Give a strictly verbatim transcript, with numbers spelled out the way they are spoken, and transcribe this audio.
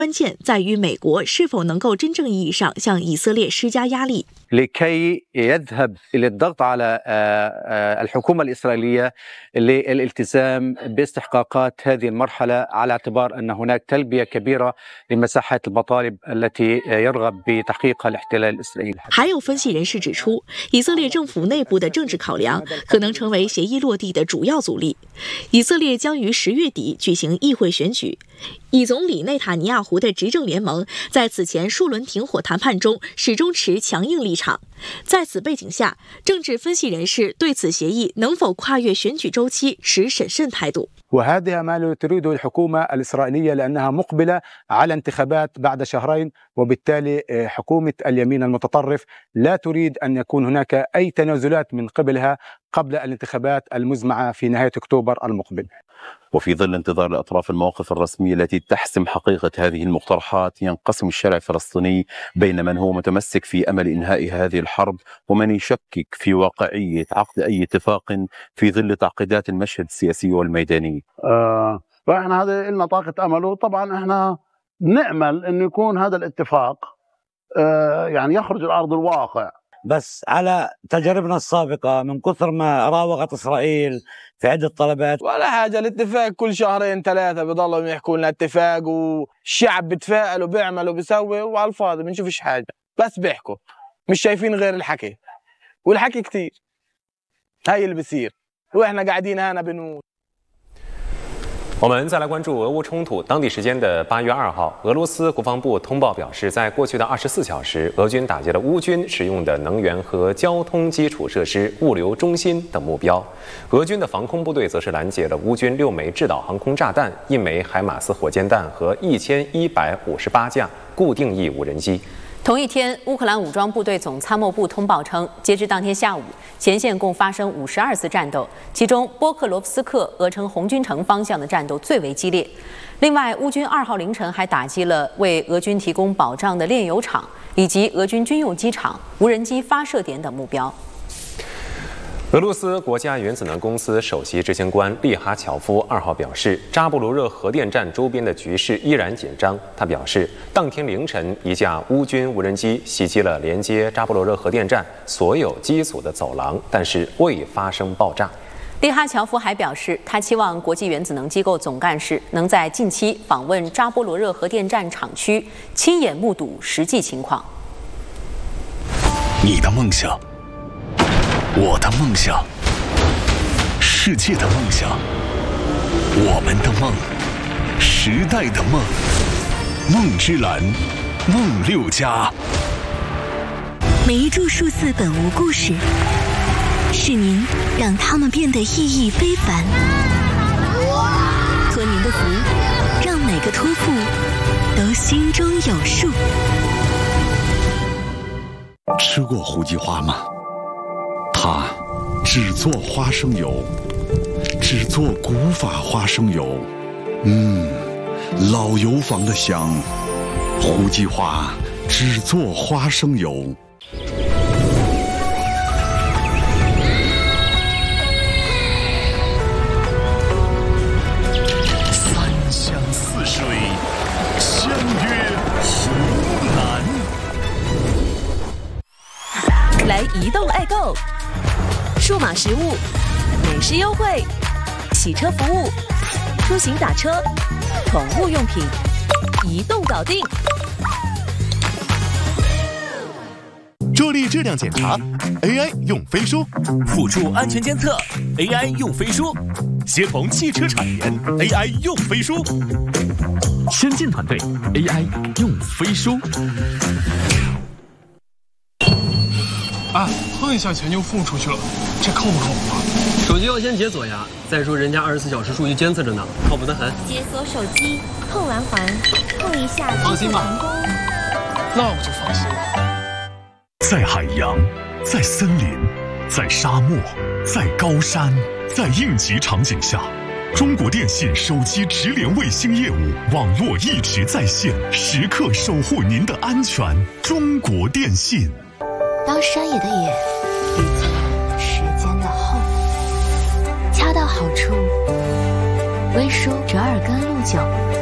关键在于美国是否能够真正意义上向以色列施加压力。 لكي يذهب إلى الضغط على الحكومة الإسرائيلية للالتزام باستحقاقات هذه المرحلة على اعتبار أن هناك تلبية كبيرة لمساحة المطالب التي يرغب بتحقيقها الاحتلال الإسرائيلي。 还有分析人士指出，以色列政府内部的政治考量可能成为协议落地的主要阻力。以色列将于十月底举行议会选举。以总理内塔尼亚胡的执政联盟在此前数轮停火谈判中始终持强硬立场。在此背景下，政治分析人士对此协议能否跨越选举周期持审慎态度。 وهذا ما تريده الحكومة الإسرائيلية لأنها مقبلة على انتخابات بعد شهرين، وبالتالي حكومة اليمين المتطرف لا تريد أن يكون هناك أي تنازلات من قبلها قبل الانتخابات المزمعة في نهاية أكتوبر المقبل. وفي ظل انتظار الأطراف المواقف الرسمية التي تحسم حقيقة هذه المقترحات، ينقسم الشارع الفلسطيني بين من هو متمسك في أمل إنهاء هذه الحرب ومن يشكك في واقعية عقد أي اتفاق في ظل تعقيدات المشهد السياسي والميداني. آه فإحنا هذا لنا طاقة أمل، وطبعا إحنا نأمل أن يكون هذا الاتفاق آه يعني يخرج الأرض الواقع. بس على تجاربنا السابقة من كثر ما راوغت إسرائيل في عدة طلبات ولا حاجة، الاتفاق كل شهرين ثلاثة بيضلوا يحكوا لنا اتفاق، والشعب بتفائل وبيعمل وبيسوي، وعلى الفاضي بنشوفش حاجة، بس بيحكوا مش شايفين غير الحكي، والحكي كتير. هاي اللي بيصير واحنا قاعدين هنا بنموت。 我们再来关注俄乌冲突。当地时间的八月二号，俄罗斯国防部通报表示，在过去的二十四小时，俄军打击了乌军使用的能源和交通基础设施、物流中心等目标。俄军的防空部队则是拦截了乌军六枚制导航空炸弹、一枚海马斯火箭弹和一千一百五十八架固定翼无人机。 同一天，乌克兰武装部队总参谋部通报称，截至当天下午，前线共发生五十二次战斗，其中波克罗夫斯克俄称红军城方向的战斗最为激烈。另外，乌军二号凌晨还打击了为俄军提供保障的炼油厂以及俄军军用机场、无人机发射点等目标。 俄罗斯国家原子能公司首席执行官利哈乔夫二号表示，扎波罗热核电站周边的局势依然紧张。他表示，当天凌晨，一架乌军无人机袭击了连接扎波罗热核电站所有机组的走廊，但是未发生爆炸。 利哈乔夫还表示，他期望国际原子能机构总干事能在近期访问扎波罗热核电站厂区，亲眼目睹实际情况。 你的梦想，我的梦想，世界的梦想，我们的梦，时代的梦，梦之蓝，梦六家。 每一注数字本无故事，是您让他们变得意义非凡。托您的福，让每个托付都心中有数。 吃过胡姬花吗？它只做花生油，只做古法花生油。嗯，老油坊的香。胡姬花只做花生油。 三湘四水，相约湖南。 来移动爱购，数码实物、美食优惠、洗车服务、出行打车、宠物用品，移动搞定。 助力质量检查 ，A I 用飞书；辅助安全监测 ，A I 用飞书；协同汽车产研 ，A I 用飞书； 先进团队 A I 用飞书。 啊，碰一下钱就付出去了，这靠不靠谱啊？ 手机要先解锁呀。再说人家二十四小时数据监测着呢，靠谱得很。 解锁手机，碰完环，碰一下， 放心吧。 那我就放心了。 在海洋，在森林，在沙漠，在高山，在应急场景下，中国电信手机直连卫星业务网络一直在线，时刻守护您的安全。中国电信。 当山野的野遇见时间的后，恰到好处。微舒折耳根露酒。